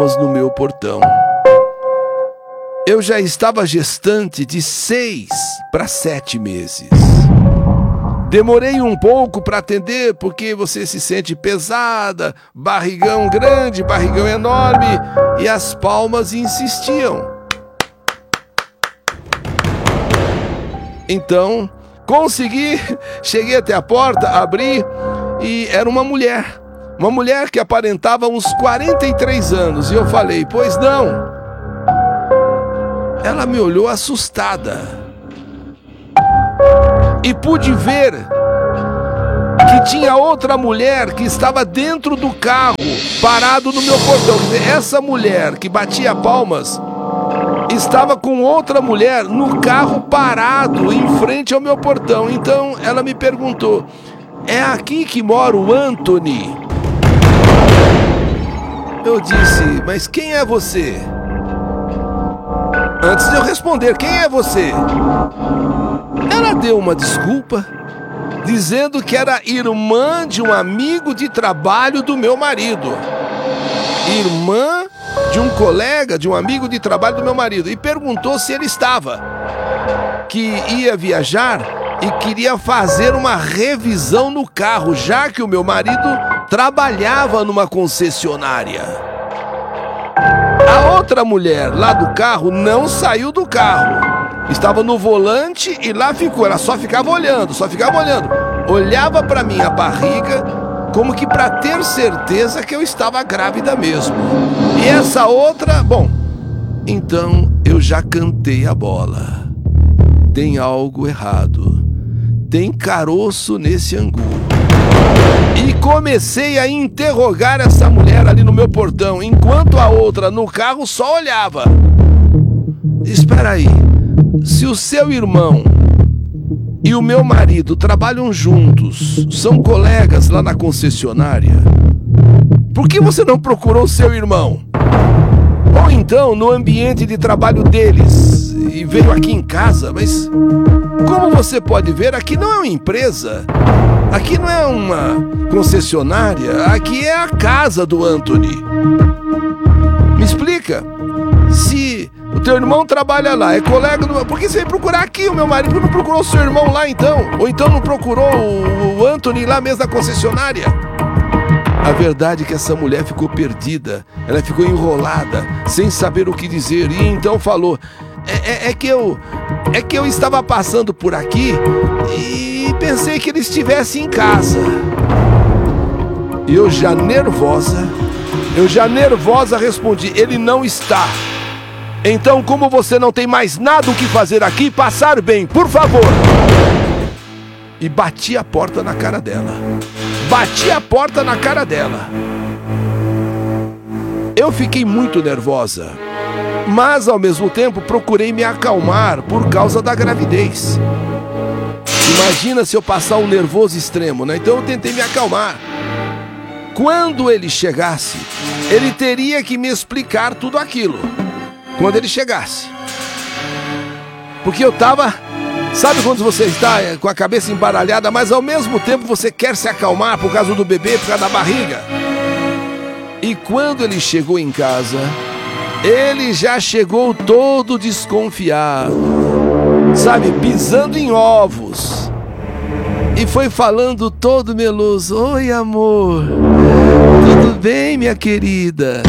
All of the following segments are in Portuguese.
no meu portão. Eu já estava gestante de 6 para 7 meses. Demorei um pouco para atender, porque você se sente pesada, barrigão grande, barrigão enorme, e as palmas insistiam. Então, consegui, cheguei até a porta, abri, e era uma mulher que aparentava uns 43 anos, e eu falei, pois não? Ela me olhou assustada. E pude ver que tinha outra mulher que estava dentro do carro, parado no meu portão. Essa mulher que batia palmas estava com outra mulher no carro parado em frente ao meu portão. Então ela me perguntou, é aqui que mora o Anthony? Eu disse, mas quem é você? Antes de eu responder, quem é você? Ela deu uma desculpa, dizendo que era irmã de um amigo de trabalho do meu marido. Irmã de um colega, de um amigo de trabalho do meu marido. E perguntou se ele estava. Que ia viajar e queria fazer uma revisão no carro, já que o meu marido trabalhava numa concessionária. A outra mulher lá do carro não saiu do carro. Estava no volante e lá ficou. Ela só ficava olhando. Olhava para minha barriga como que para ter certeza que eu estava grávida mesmo. E essa outra, bom, então eu já cantei a bola. Tem algo errado. Tem caroço nesse angu. E comecei a interrogar essa mulher ali no meu portão, enquanto a outra no carro só olhava. Espera aí, se o seu irmão e o meu marido trabalham juntos, são colegas lá na concessionária, por que você não procurou seu irmão? Ou então no ambiente de trabalho deles e veio aqui em casa? Mas como você pode ver, aqui não é uma empresa. Aqui não é uma concessionária, aqui é a casa do Anthony. Me explica, se o teu irmão trabalha lá, é colega do... Por que você veio procurar aqui o meu marido? Por que não procurou o seu irmão lá então? Ou então não procurou o Anthony lá mesmo na concessionária? A verdade é que essa mulher ficou perdida, ela ficou enrolada, sem saber o que dizer, e então falou, é que eu estava passando por aqui e pensei que ele estivesse em casa. Eu já nervosa respondi, ele não está. Então, como você não tem mais nada o que fazer aqui, passar bem, por favor. E bati a porta na cara dela. Eu fiquei muito nervosa, mas ao mesmo tempo procurei me acalmar por causa da gravidez. Imagina se eu passar um nervoso extremo, né? Então eu tentei me acalmar. Quando ele chegasse, ele teria que me explicar tudo aquilo. Quando ele chegasse. Porque eu estava... Sabe quando você está com a cabeça embaralhada, mas ao mesmo tempo você quer se acalmar por causa do bebê, por causa da barriga? E quando ele chegou em casa, ele já chegou todo desconfiado, sabe, pisando em ovos. E foi falando todo meloso, oi amor, tudo bem minha querida?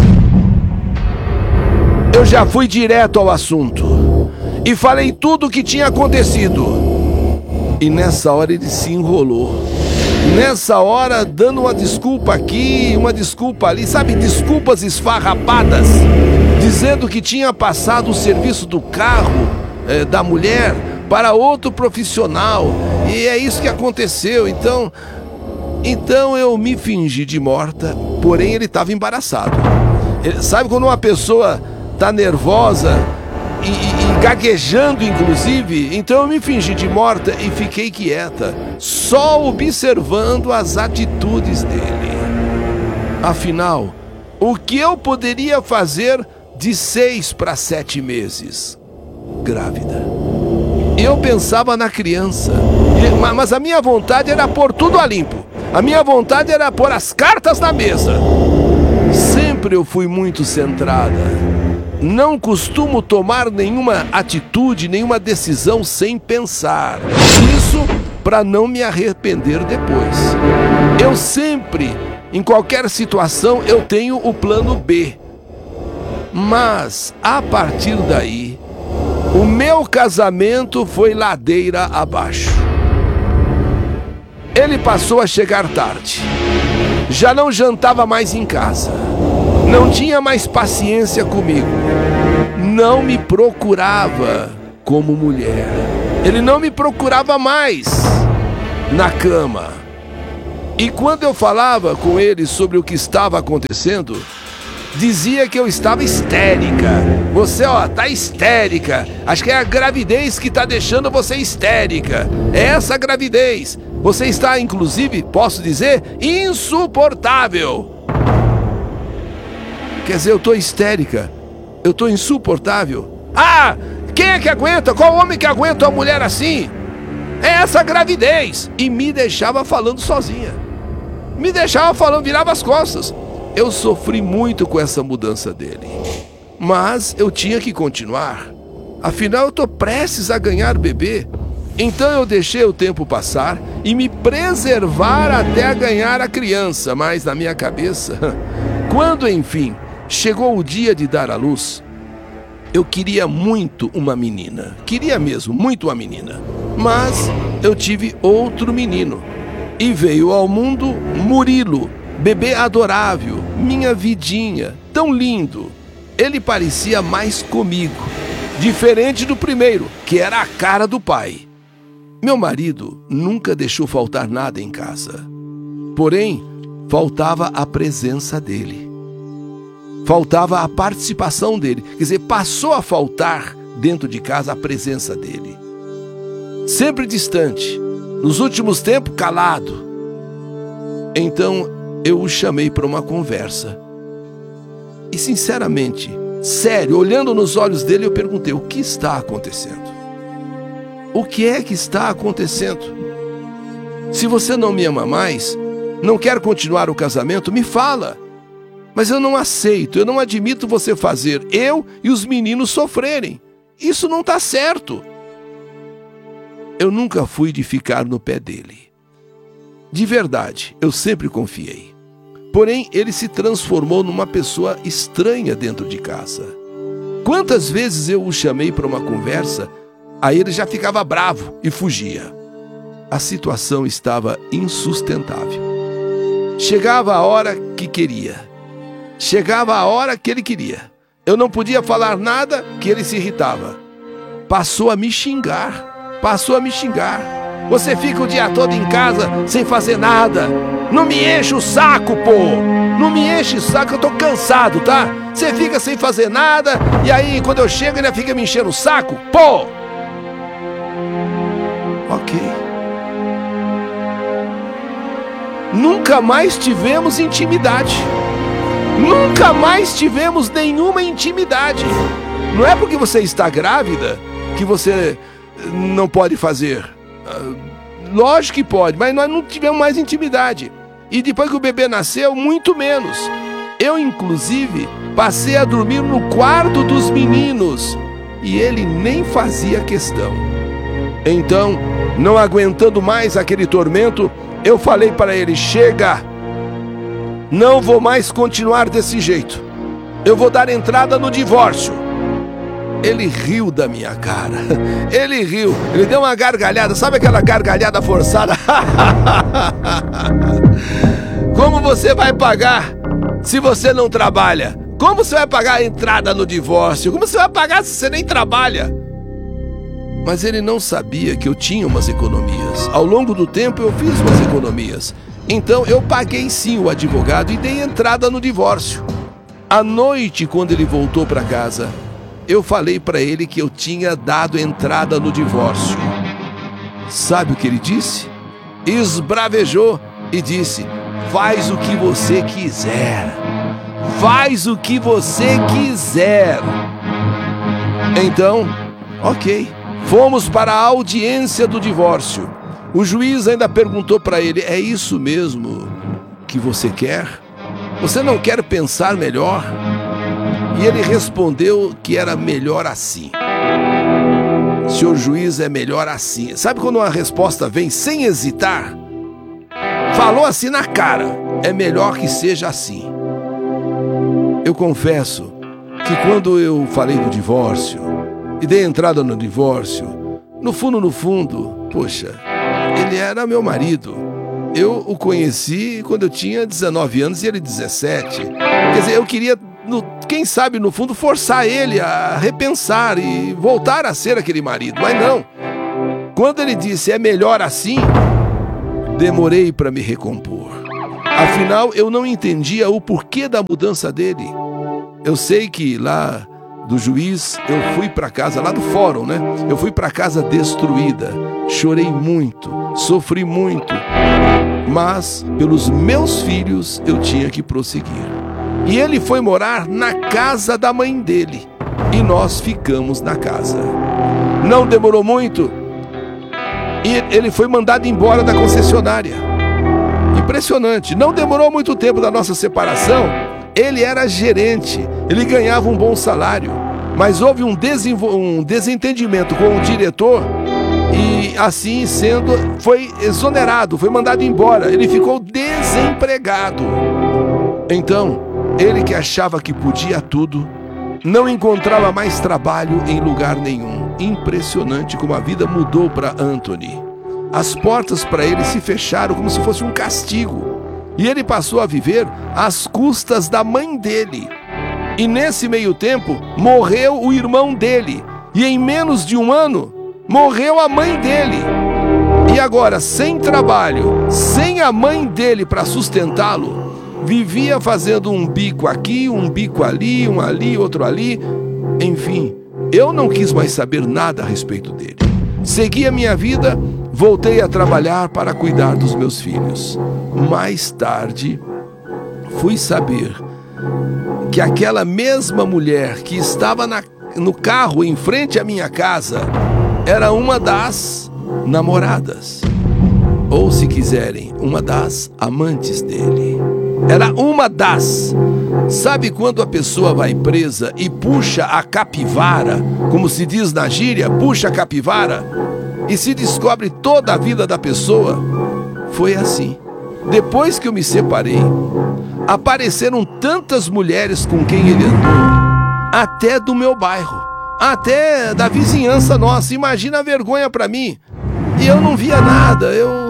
Eu já fui direto ao assunto e falei tudo o que tinha acontecido. E nessa hora ele se enrolou. Nessa hora, dando uma desculpa aqui, uma desculpa ali, sabe, desculpas esfarrapadas, dizendo que tinha passado o serviço do carro da mulher para outro profissional. E é isso que aconteceu. Então eu me fingi de morta, porém ele estava embaraçado. Sabe quando uma pessoa está nervosa e gaguejando inclusive? Então eu me fingi de morta e fiquei quieta, só observando as atitudes dele. Afinal, o que eu poderia fazer de 6 para 7 meses? Grávida. Eu pensava na criança, mas a minha vontade era pôr tudo a limpo. A minha vontade era pôr as cartas na mesa. Sempre Sempre eu fui muito centrada. Não costumo tomar nenhuma atitude, nenhuma decisão sem pensar. Isso para não me arrepender depois. Eu sempre, em qualquer situação, eu tenho o plano B. Mas, a partir daí, o meu casamento foi ladeira abaixo. Ele passou a chegar tarde. Já não jantava mais em casa. Não tinha mais paciência comigo. Não me procurava como mulher. Ele não me procurava mais na cama. E quando eu falava com ele sobre o que estava acontecendo, dizia que eu estava histérica. Você, tá histérica. Acho que é a gravidez que tá deixando você histérica. É essa gravidez. Você está, inclusive, posso dizer, insuportável. Quer dizer, eu tô histérica. Eu tô insuportável. Ah, quem é que aguenta? Qual homem que aguenta uma mulher assim? É essa gravidez. E me deixava falando sozinha. Me deixava falando, virava as costas. Eu sofri muito com essa mudança dele. Mas eu tinha que continuar. Afinal, eu tô prestes a ganhar bebê. Então eu deixei o tempo passar e me preservar até a ganhar a criança. Mas na minha cabeça, quando enfim chegou o dia de dar à luz, eu queria muito uma menina. Queria mesmo, muito uma menina. Mas eu tive outro menino. E veio ao mundo Murilo, bebê adorável, minha vidinha, tão lindo. Ele parecia mais comigo, diferente do primeiro, que era a cara do pai. Meu marido nunca deixou faltar nada em casa. Porém, faltava a presença dele. Faltava a participação dele. Quer dizer, passou a faltar dentro de casa a presença dele. Sempre distante. Nos últimos tempos, calado. Então, eu o chamei para uma conversa. E sinceramente, sério, olhando nos olhos dele, eu perguntei: o que está acontecendo? O que é que está acontecendo? Se você não me ama mais, não quer continuar o casamento, me fala. Mas eu não aceito, eu não admito você fazer eu e os meninos sofrerem. Isso não está certo. Eu nunca fui de ficar no pé dele. De verdade, eu sempre confiei. Porém, ele se transformou numa pessoa estranha dentro de casa. Quantas vezes eu o chamei para uma conversa, aí ele já ficava bravo e fugia. A situação estava insustentável. Chegava a hora que queria. Chegava a hora que ele queria. Eu não podia falar nada que ele se irritava. Passou a me xingar. Passou a me xingar. Você fica o dia todo em casa sem fazer nada. Não me enche o saco, pô. Não me enche o saco, eu tô cansado, tá? Você fica sem fazer nada e aí quando eu chego ainda fica me enchendo o saco, pô. Ok. Nunca mais tivemos intimidade. Nunca mais tivemos nenhuma intimidade. Não é porque você está grávida que você não pode fazer. Lógico que pode, mas nós não tivemos mais intimidade. E depois que o bebê nasceu, muito menos. Eu, inclusive, passei a dormir no quarto dos meninos. E ele nem fazia questão. Então, não aguentando mais aquele tormento, eu falei para ele: chega! Não vou mais continuar desse jeito. Eu vou dar entrada no divórcio. Ele riu da minha cara. Ele riu. Ele deu uma gargalhada. Sabe aquela gargalhada forçada? Como você vai pagar se você não trabalha? Como você vai pagar a entrada no divórcio? Como você vai pagar se você nem trabalha? Mas ele não sabia que eu tinha umas economias. Ao longo do tempo eu fiz umas economias. Então eu paguei sim o advogado e dei entrada no divórcio. À noite, quando ele voltou para casa, eu falei para ele que eu tinha dado entrada no divórcio. Sabe o que ele disse? Esbravejou e disse: faz o que você quiser. Faz o que você quiser. Então, ok, fomos para a audiência do divórcio. O juiz ainda perguntou para ele: é isso mesmo que você quer? Você não quer pensar melhor? E ele respondeu que era melhor assim. Senhor juiz, é melhor assim. Sabe quando uma resposta vem sem hesitar? Falou assim na cara, é melhor que seja assim. Eu confesso que quando eu falei do divórcio e dei entrada no divórcio, no fundo, poxa, ele era meu marido. Eu o conheci quando eu tinha 19 anos e ele 17. Quer dizer, eu queria, quem sabe no fundo, forçar ele a repensar e voltar a ser aquele marido. Mas não. Quando ele disse é melhor assim, demorei para me recompor. Afinal, eu não entendia o porquê da mudança dele. Eu sei que lá do juiz, eu fui para casa, lá do fórum, né? Eu fui para casa destruída. Chorei muito, sofri muito. Mas, pelos meus filhos, eu tinha que prosseguir. E ele foi morar na casa da mãe dele. E nós ficamos na casa. Não demorou muito. E ele foi mandado embora da concessionária. Impressionante. Não demorou muito tempo da nossa separação. Ele era gerente. Ele ganhava um bom salário. Mas houve um desentendimento com o diretor. E assim sendo, foi exonerado, foi mandado embora. Ele ficou desempregado. Então, ele que achava que podia tudo, não encontrava mais trabalho em lugar nenhum. Impressionante como a vida mudou para Anthony. As portas para ele se fecharam como se fosse um castigo. E ele passou a viver às custas da mãe dele. E nesse meio tempo, morreu o irmão dele. E em menos de um ano, morreu a mãe dele. E agora, sem trabalho, sem a mãe dele para sustentá-lo, vivia fazendo um bico aqui, um bico ali, um ali, outro ali. Enfim, eu não quis mais saber nada a respeito dele. Segui a minha vida, voltei a trabalhar para cuidar dos meus filhos. Mais tarde, fui saber que aquela mesma mulher que estava no carro em frente à minha casa era uma das namoradas. Ou, se quiserem, uma das amantes dele. Era uma das. Sabe quando a pessoa vai presa e puxa a capivara, como se diz na gíria, puxa a capivara, e se descobre toda a vida da pessoa? Foi assim. Depois que eu me separei, apareceram tantas mulheres com quem ele andou, até do meu bairro, até da vizinhança nossa. Imagina a vergonha para mim. E eu não via nada,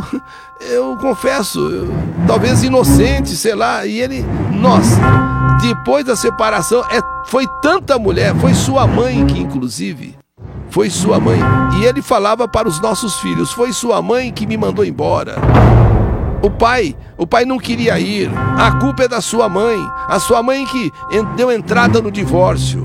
eu confesso, talvez inocente, sei lá. E ele, nossa, depois da separação, foi tanta mulher, foi sua mãe que inclusive, foi sua mãe. E ele falava para os nossos filhos, foi sua mãe que me mandou embora. O pai não queria ir, a culpa é da sua mãe, a sua mãe que deu entrada no divórcio.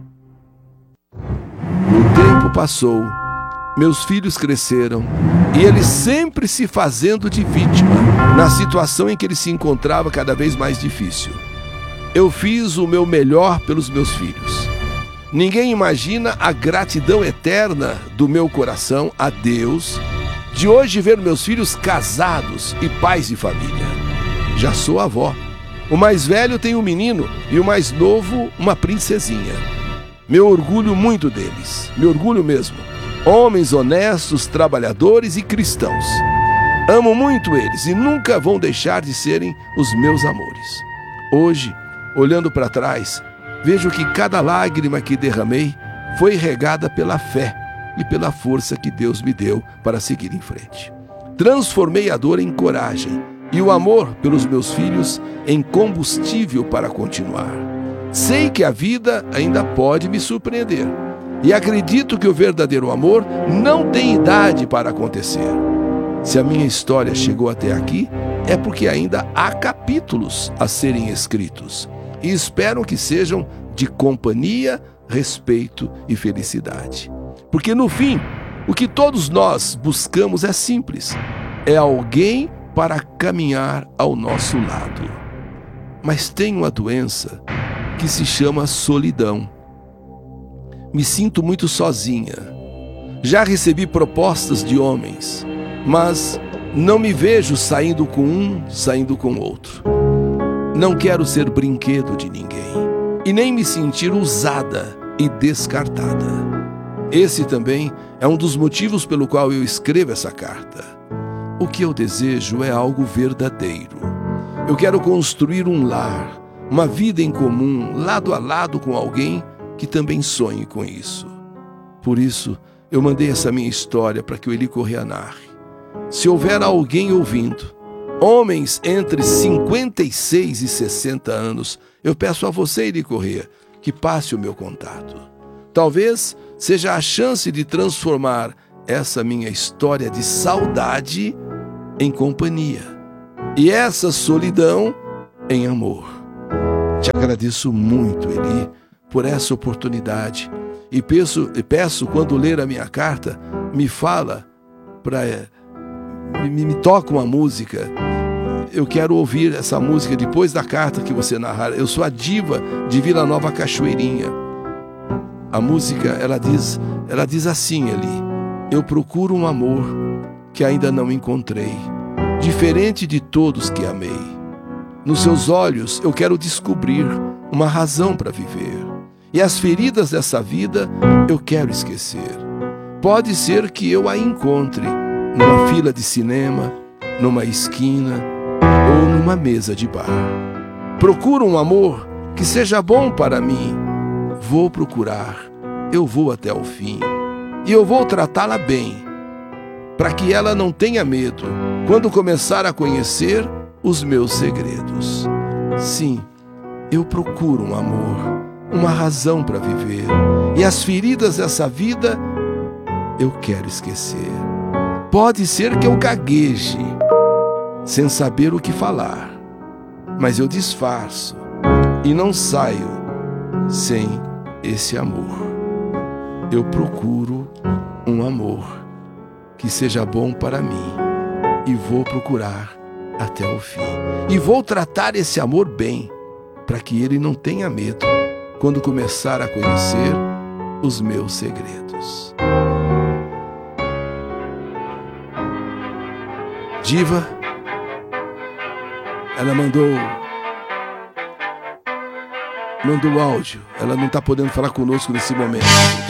O tempo passou. Meus filhos cresceram e ele sempre se fazendo de vítima na situação em que ele se encontrava cada vez mais difícil. Eu fiz o meu melhor pelos meus filhos. Ninguém imagina a gratidão eterna do meu coração a Deus de hoje ver meus filhos casados e pais de família. Já sou avó. O mais velho tem um menino e o mais novo uma princesinha. Me orgulho muito deles, me orgulho mesmo. Homens honestos, trabalhadores e cristãos. Amo muito eles e nunca vão deixar de serem os meus amores. Hoje, olhando para trás, vejo que cada lágrima que derramei foi regada pela fé e pela força que Deus me deu para seguir em frente. Transformei a dor em coragem e o amor pelos meus filhos em combustível para continuar. Sei que a vida ainda pode me surpreender. E acredito que o verdadeiro amor não tem idade para acontecer. Se a minha história chegou até aqui, é porque ainda há capítulos a serem escritos. E espero que sejam de companhia, respeito e felicidade. Porque no fim, o que todos nós buscamos é simples. É alguém para caminhar ao nosso lado. Mas tem uma doença que se chama solidão. Me sinto muito sozinha. Já recebi propostas de homens, mas não me vejo saindo com um, saindo com outro. Não quero ser brinquedo de ninguém e nem me sentir usada e descartada. Esse também é um dos motivos pelo qual eu escrevo essa carta. O que eu desejo é algo verdadeiro. Eu quero construir um lar, uma vida em comum, lado a lado com alguém que também sonhe com isso. Por isso, eu mandei essa minha história para que o Eli Corrêa narre. Se houver alguém ouvindo, homens entre 56 e 60 anos, eu peço a você, Eli Corrêa, que passe o meu contato. Talvez seja a chance de transformar essa minha história de saudade em companhia e essa solidão em amor. Te agradeço muito, Eli, por essa oportunidade e peço quando ler a minha carta, me fala, me toca uma música. Eu quero ouvir essa música depois da carta que você narrar. Eu sou a diva de Vila Nova Cachoeirinha. A música, ela diz assim, Eli: eu procuro um amor que ainda não encontrei, diferente de todos que amei. Nos seus olhos eu quero descobrir uma razão para viver, e as feridas dessa vida eu quero esquecer. Pode ser que eu a encontre numa fila de cinema, numa esquina ou numa mesa de bar. Procuro um amor que seja bom para mim. Vou procurar, eu vou até o fim. E eu vou tratá-la bem, para que ela não tenha medo quando começar a conhecer os meus segredos. Sim, eu procuro um amor, uma razão para viver. E as feridas dessa vida eu quero esquecer. Pode ser que eu gagueje, sem saber o que falar, mas eu disfarço e não saio sem esse amor. Eu procuro um amor que seja bom para mim e vou procurar até o fim. E vou tratar esse amor bem, para que ele não tenha medo quando começar a conhecer os meus segredos. Diva, ela mandou áudio. Ela não está podendo falar conosco nesse momento.